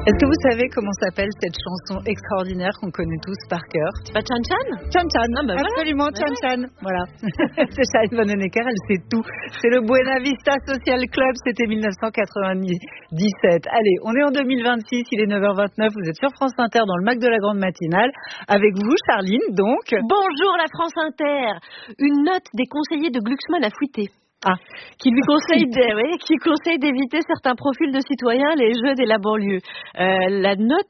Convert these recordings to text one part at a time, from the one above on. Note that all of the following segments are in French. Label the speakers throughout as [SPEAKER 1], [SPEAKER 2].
[SPEAKER 1] Est-ce que vous savez comment s'appelle cette chanson extraordinaire qu'on connaît tous par cœur?
[SPEAKER 2] C'est pas Chan Chan?
[SPEAKER 1] Chan Chan, absolument,
[SPEAKER 2] voilà.
[SPEAKER 1] Chan Chan. Voilà. C'est Sharon Van Honecker, elle sait tout. C'est le Buena Vista Social Club, c'était 1997. Allez, on est en 2026, il est 9h29, vous êtes sur France Inter dans le Mac de la Grande Matinale. Avec vous, Charline, donc.
[SPEAKER 2] Bonjour la France Inter. Une note des conseillers de Glucksmann a fuité. Qui conseille d'éviter certains profils de citoyens, les jeunes et la banlieue. La note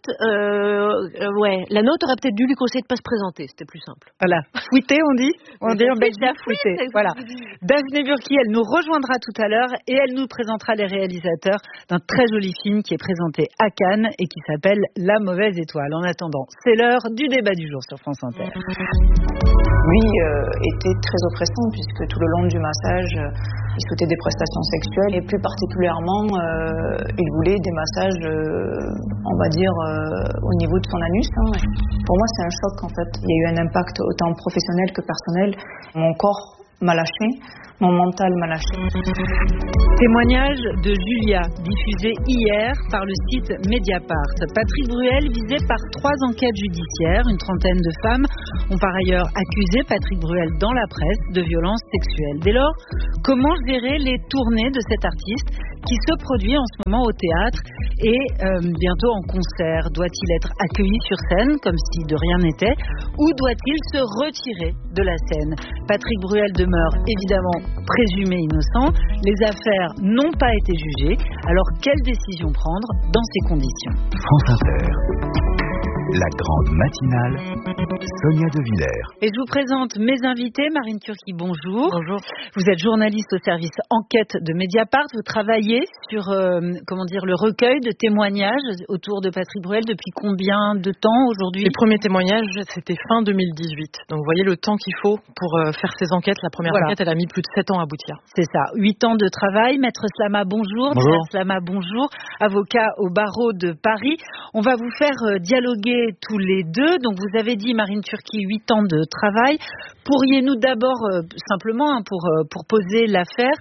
[SPEAKER 2] aurait peut-être dû lui conseiller de pas se présenter, c'était plus simple.
[SPEAKER 1] Voilà, fouetter on dit en Belgique, fouetter. Voilà. Daphné Burki, elle nous rejoindra tout à l'heure et elle nous présentera les réalisateurs d'un très joli film qui est présenté à Cannes et qui s'appelle La Mauvaise Étoile. En attendant, c'est l'heure du débat du jour sur France Inter.
[SPEAKER 3] Lui était très oppressant puisque tout le long du massage, il souhaitait des prestations sexuelles et plus particulièrement, il voulait des massages, on va dire, au niveau de son anus. Pour moi, c'est un choc en fait. Il y a eu un impact autant professionnel que personnel. Mon corps m'a lâché, mon mental m'a lâché.
[SPEAKER 1] Témoignage de Julia, diffusé hier par le site Mediapart. Patrick Bruel visé par 3 enquêtes judiciaires. Une trentaine de femmes ont par ailleurs accusé Patrick Bruel dans la presse de violences sexuelles. Dès lors, comment gérer les tournées de cet artiste qui se produit en ce moment au théâtre et bientôt en concert? Doit-il être accueilli sur scène comme si de rien n'était ou doit-il se retirer de la scène? Patrick Bruel demeure évidemment présumé innocent. Les affaires n'ont pas été jugées. Alors quelle décision prendre dans ces conditions?
[SPEAKER 4] France Inter. La grande matinale, Sonia De Villers.
[SPEAKER 1] Et je vous présente mes invités. Marine Turki, bonjour.
[SPEAKER 2] Bonjour.
[SPEAKER 1] Vous êtes journaliste au service enquête de Mediapart. Vous travaillez sur le recueil de témoignages autour de Patrick Bruel depuis combien de temps aujourd'hui?
[SPEAKER 5] Les premiers témoignages, c'était fin 2018. Donc vous voyez le temps qu'il faut pour faire ces enquêtes. La première enquête, elle a mis plus de 7 ans à aboutir.
[SPEAKER 1] C'est ça. 8 ans de travail. Maître Slama, bonjour.
[SPEAKER 4] Bonjour.
[SPEAKER 1] Slama, bonjour. Avocat au barreau de Paris. On va vous faire dialoguer tous les deux. Donc vous avez dit, Marine Turki, 8 ans de travail. Pourriez-nous d'abord, simplement, pour poser l'affaire,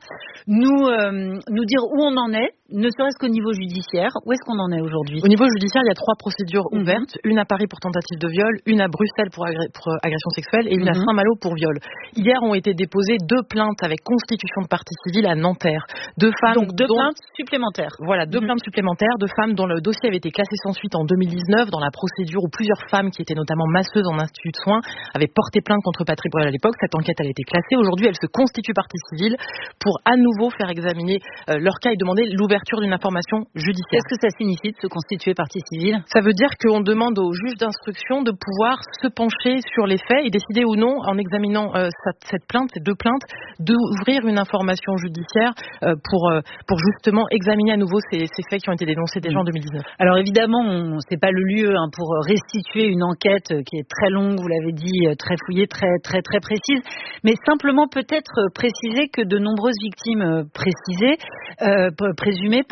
[SPEAKER 1] nous dire où on en est, ne serait-ce qu'au niveau judiciaire? Où est-ce qu'on en est aujourd'hui?
[SPEAKER 5] Au niveau judiciaire, il y a 3 procédures ouvertes. Une à Paris pour tentative de viol, une à Bruxelles pour agression sexuelle et une à Saint-Malo pour viol. Hier ont été déposées 2 plaintes avec constitution de partie civile à Nanterre. 2 femmes.
[SPEAKER 1] Donc 2 plaintes supplémentaires.
[SPEAKER 5] Voilà, 2 plaintes supplémentaires, 2 femmes dont le dossier avait été classé sans suite en 2019 dans la procédure où plusieurs femmes qui étaient notamment masseuses en institut de soins avaient porté plainte contre Patrick Bruel à l'époque. Cette enquête, elle a été classée. Aujourd'hui, elle se constitue partie civile pour à nouveau faire examiner leur cas et demander l'ouverture d'une information judiciaire.
[SPEAKER 1] Qu'est-ce que ça signifie de se constituer partie civile?
[SPEAKER 5] Ça veut dire qu'on demande au juge d'instruction de pouvoir se pencher sur les faits et décider ou non, en examinant cette plainte, ces 2 plaintes, d'ouvrir une information judiciaire pour justement examiner à nouveau ces faits qui ont été dénoncés déjà en 2019.
[SPEAKER 1] Alors évidemment, c'est pas le lieu pour restituer une enquête qui est très longue, vous l'avez dit, très fouillée, très très très précise, mais simplement peut-être préciser que de nombreuses victimes présumées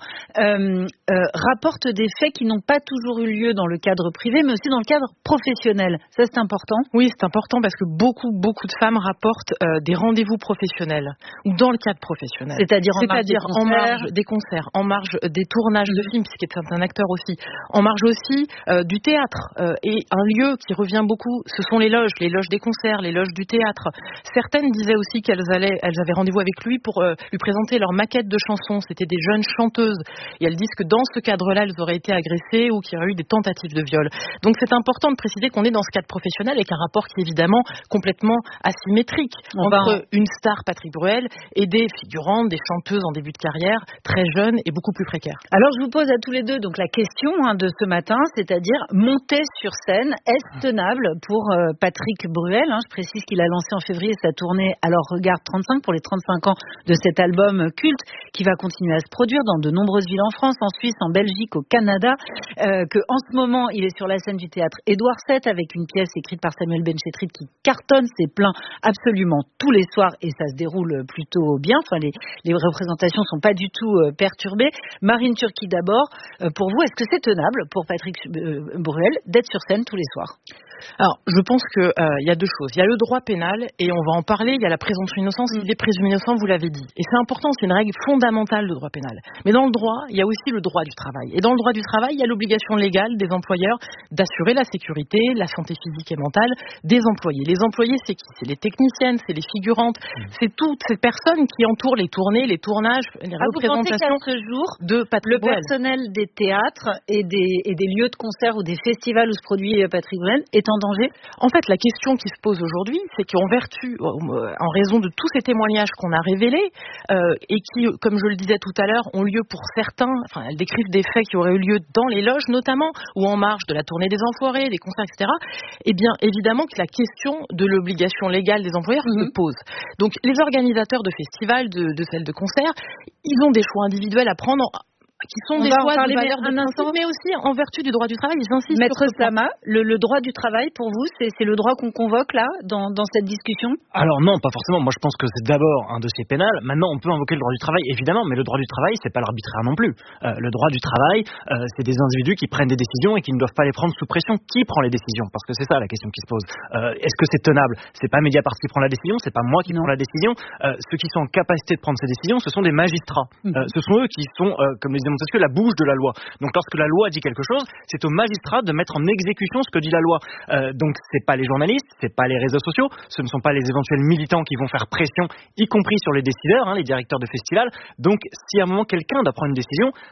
[SPEAKER 1] rapportent des faits qui n'ont pas toujours eu lieu dans le cadre privé, mais aussi dans le cadre professionnel. Ça, c'est important?
[SPEAKER 5] Oui, c'est important parce que beaucoup de femmes rapportent des rendez-vous professionnels ou dans le cadre professionnel.
[SPEAKER 1] C'est-à-dire
[SPEAKER 5] en marge des concerts, en marge des tournages de films, puisqu'il est un acteur aussi, en marge aussi du théâtre. Et un lieu qui revient beaucoup, ce sont les loges des concerts, les loges du théâtre. Certaines disaient aussi qu'elles avaient rendez-vous avec lui pour lui présenter leur maquette de chansons. C'était des jeunes chanteuses. Et elles disent que dans ce cadre-là, elles auraient été agressées ou qu'il y aurait eu des tentatives de viol. Donc c'est important de préciser qu'on est dans ce cadre professionnel avec un rapport qui est évidemment complètement asymétrique entre une star, Patrick Bruel, et des figurantes, des chanteuses en début de carrière, très jeunes et beaucoup plus précaires.
[SPEAKER 1] Alors je vous pose à tous les deux donc la question de ce matin, c'est-à-dire monter sur scène, est-ce tenable pour Patrick Bruel? Je précise qu'il a lancé en février sa tournée Alors Regarde 35 pour les 35 ans de cet album culte qui va continuer à se produire dans de nombreuses villes en France, en Suisse, en Belgique, au Canada, que en ce moment il est sur la scène du théâtre Édouard VII avec une pièce écrite par Samuel Benchetrit qui cartonne ses pleins absolument tous les soirs et ça se déroule plutôt bien. Enfin, les représentations sont pas du tout perturbées. Marine Turki d'abord, pour vous, est-ce que c'est tenable pour Patrick Bruel d'être sur scène tous les soirs?
[SPEAKER 5] Alors, je pense qu'il y a deux choses. Il y a le droit pénal, et on va en parler, il y a la présomption d'innocence, il est présumé innocent, vous l'avez dit. Et c'est important, c'est une règle fondamentale de droit pénal. pénal. Mais dans le droit, il y a aussi le droit du travail. Et dans le droit du travail, il y a l'obligation légale des employeurs d'assurer la sécurité, la santé physique et mentale des employés. Les employés, c'est qui? C'est les techniciennes, c'est les figurantes, c'est toutes ces personnes qui entourent les tournées, les tournages, les représentations
[SPEAKER 1] ce jour,
[SPEAKER 5] de Patrick
[SPEAKER 1] le personnel des théâtres et des lieux de concert ou des festivals où se produit Patrick Bruel est en danger?
[SPEAKER 5] En fait, la question qui se pose aujourd'hui, c'est qu'en raison de tous ces témoignages qu'on a révélés, et qui, comme je le disais tout à l'heure, ont lieu pour certains, elles décrivent des faits qui auraient eu lieu dans les loges notamment, ou en marge de la tournée des Enfoirés, des concerts, etc., eh bien, évidemment que la question de l'obligation légale des employeurs se pose. Donc, les organisateurs de festivals, de salles de concert, ils ont des choix individuels à prendre, qui sont des choix de valeur de principe, mais aussi en vertu du droit du travail. Ils insistent
[SPEAKER 1] Maître
[SPEAKER 5] sur ce point.
[SPEAKER 1] Sama, le droit du travail, pour vous, c'est le droit qu'on convoque là, dans cette discussion?
[SPEAKER 6] Alors non, pas forcément. Moi, je pense que c'est d'abord un dossier pénal. Maintenant, on peut invoquer le droit du travail, évidemment, mais le droit du travail, c'est pas l'arbitraire non plus. Le droit du travail, c'est des individus qui prennent des décisions et qui ne doivent pas les prendre sous pression. Qui prend les décisions? Parce que c'est ça la question qui se pose. Est-ce que c'est tenable? C'est pas Mediapart qui prend la décision, c'est pas moi qui prends la décision. Ceux qui sont en capacité de prendre ces décisions, ce sont des magistrats. Ce sont eux qui sont, comme le disait Montesquieu, la bouche de la loi. Donc lorsque la loi dit quelque chose, c'est aux magistrats de mettre en exécution ce que dit la loi. Donc c'est pas les journalistes, c'est pas les réseaux sociaux, ce ne sont pas les éventuels militants qui vont faire pression, y compris sur les décideurs, les directeurs de festivals. Donc si à un moment quelqu'un doit prendre une décision,